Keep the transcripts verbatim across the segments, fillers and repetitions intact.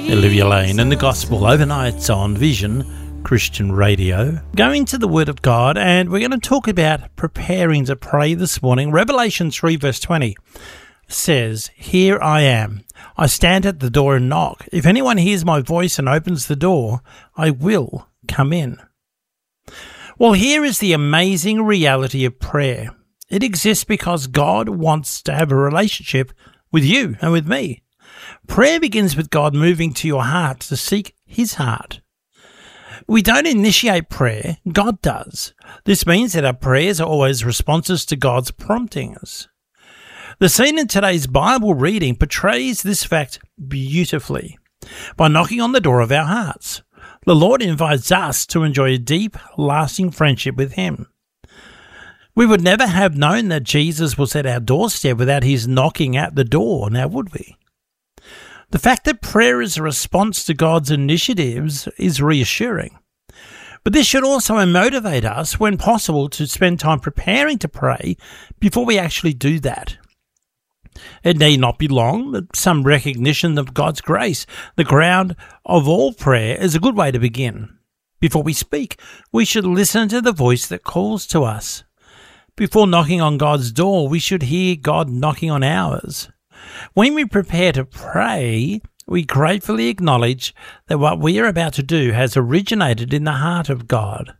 Olivia Lane and the Gospel overnight on Vision Christian Radio. Going to the Word of God, and we're going to talk about preparing to pray this morning. Revelation three verse twenty says, "Here I am. I stand at the door and knock. If anyone hears my voice and opens the door, I will come in." Well, here is the amazing reality of prayer. It exists because God wants to have a relationship with you and with me. Prayer begins with God moving to your heart to seek His heart. We don't initiate prayer, God does. This means that our prayers are always responses to God's promptings. The scene in today's Bible reading portrays this fact beautifully. By knocking on the door of our hearts, the Lord invites us to enjoy a deep, lasting friendship with Him. We would never have known that Jesus was at our doorstep without His knocking at the door, now would we? The fact that prayer is a response to God's initiatives is reassuring. But this should also motivate us, when possible, to spend time preparing to pray before we actually do that. It need not be long, but some recognition of God's grace, the ground of all prayer, is a good way to begin. Before we speak, we should listen to the voice that calls to us. Before knocking on God's door, we should hear God knocking on ours. When we prepare to pray, we gratefully acknowledge that what we are about to do has originated in the heart of God.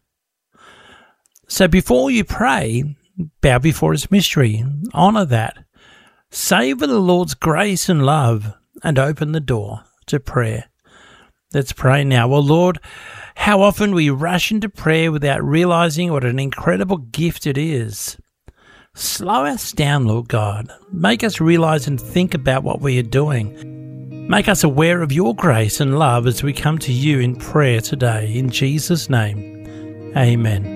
So before you pray, bow before His mystery, honour that, savour the Lord's grace and love, and open the door to prayer. Let's pray now. Well, Lord, how often we rush into prayer without realising what an incredible gift it is. Slow us down, Lord God. Make us realise and think about what we are doing. Make us aware of your grace and love as we come to you in prayer today. In Jesus' name, amen.